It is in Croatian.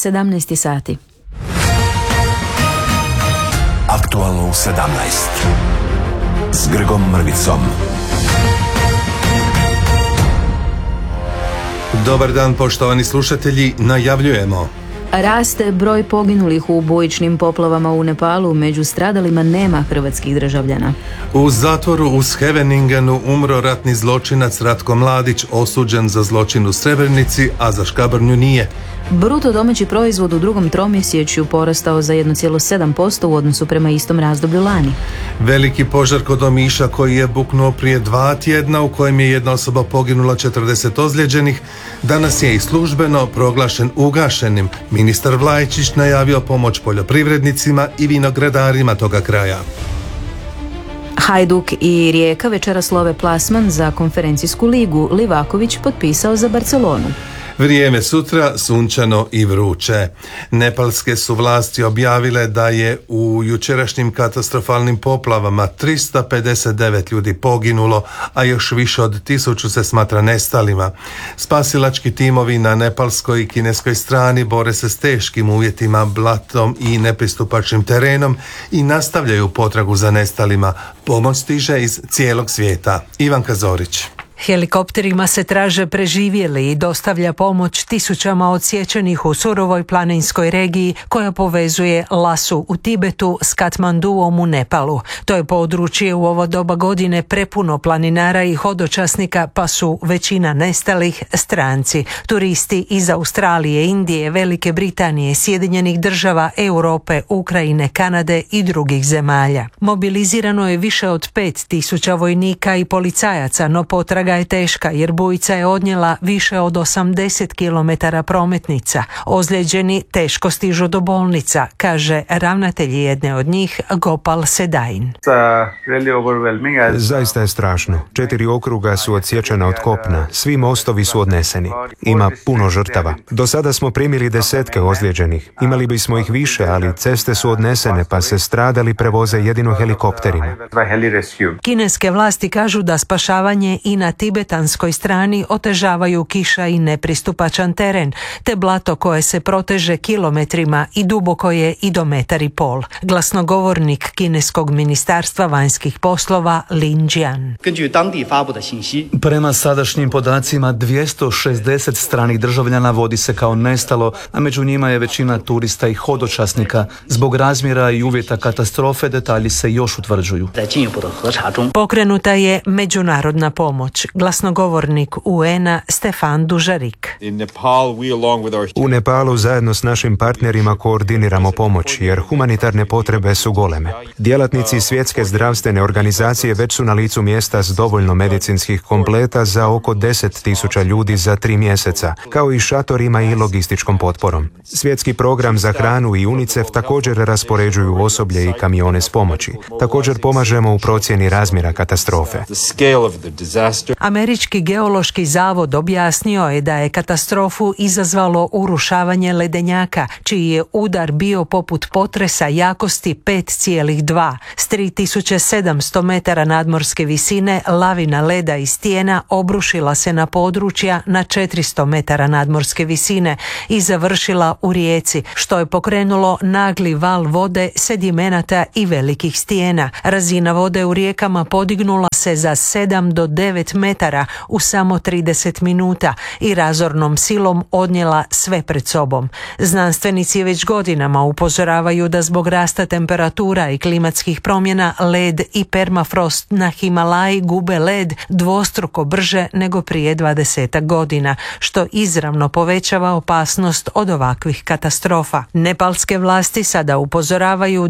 17 sati. Aktualno u 17 s Grgom Mrvicom. Dobar dan, poštovani slušatelji, najavljujemo. Raste broj poginulih u bujičnim poplavama u Nepalu, među stradalima nema hrvatskih državljana. U zatvoru u Scheveningenu umro ratni zločinac Ratko Mladić, osuđen za zločin u Srebrenici, a za Škabrnju nije. Bruto domaći proizvod u drugom tromjesečju porastao za 1,7% u odnosu prema istom razdoblju lani. Veliki požar kod Omiša koji je buknuo prije 2 tjedna, u kojem je jedna osoba poginula, 40 ozlijeđenih, danas je i službeno proglašen ugašenim. Ministar Vlajčić najavio pomoć poljoprivrednicima i vinogradarima toga kraja. Hajduk i Rijeka večeras love plasman za konferencijsku ligu. Livaković potpisao za Barcelonu. Vrijeme sutra sunčano i vruće. Nepalske su vlasti objavile da je u jučerašnjim katastrofalnim poplavama 359 ljudi poginulo, a još više od 1000 se smatra nestalima. Spasilački timovi na nepalskoj i kineskoj strani bore se s teškim uvjetima, blatom i nepristupačnim terenom i nastavljaju potragu za nestalima. Pomoć stiže iz cijelog svijeta. Ivanka Zorić. Helikopterima se traže preživjeli i dostavlja pomoć tisućama odsječenih u surovoj planinskoj regiji koja povezuje Lasu u Tibetu s Katmanduom u Nepalu. To je područje u ovo doba godine prepuno planinara i hodočasnika, pa su većina nestalih stranci. Turisti iz Australije, Indije, Velike Britanije, Sjedinjenih država, Europe, Ukrajine, Kanade i drugih zemalja. Mobilizirano je više od 5000 vojnika i policajaca, no potraga je teška jer bujica je odnijela više od 80 km prometnica. Ozlijeđeni teško stižu do bolnica, kaže ravnatelj jedne od njih, Gopal Sedain. Zaista je strašno. 4 okruga su odsječena od kopna. Svi mostovi su odneseni. Ima puno žrtava. Do sada smo primili 10 ozlijeđenih. Imali bismo ih više, ali ceste su odnesene, pa se stradali prevoze jedino helikopterima. Kineske vlasti kažu da spašavanje i na tibetanskoj strani otežavaju kiša i nepristupačan teren, te blato koje se proteže kilometrima i duboko je i do 1,5 metra. Glasnogovornik kineskog ministarstva vanjskih poslova Lin Jian. Prema sadašnjim podacima 260 stranih državljana vodi se kao nestalo, a među njima je većina turista i hodočasnika. Zbog razmjera i uvjeta katastrofe detalji se još utvrđuju. Pokrenuta je međunarodna pomoć. Glasnogovornik UN-a Stefan Dužarik. U Nepalu zajedno s našim partnerima koordiniramo pomoć jer humanitarne potrebe su goleme. Djelatnici Svjetske zdravstvene organizacije već su na licu mjesta s dovoljno medicinskih kompleta za oko 10.000 ljudi za 3 mjeseca, kao i šatorima i logističkom potporom. Svjetski program za hranu i UNICEF također raspoređuju osoblje i kamione s pomoći. Također pomažemo u procjeni razmjera katastrofe. Američki geološki zavod objasnio je da je katastrofu izazvalo urušavanje ledenjaka, čiji je udar bio poput potresa jakosti 5,2. S 3700 metara nadmorske visine lavina leda i stijena obrušila se na područja na 400 metara nadmorske visine i završila u rijeci, što je pokrenulo nagli val vode, sedimenata i velikih stijena. Razina vode u rijekama podignula se za 7 do 9 metara u samo 30 minuta i razornom silom odnijela sve pred sobom. Znanstvenici već godinama upozoravaju da zbog rasta temperatura i klimatskih promjena led i permafrost na Himalaji gube led dvostruko brže nego prije 20 godina, što izravno povećava opasnost od ovakvih katastrofa. Nepalske vlasti sada upozoravaju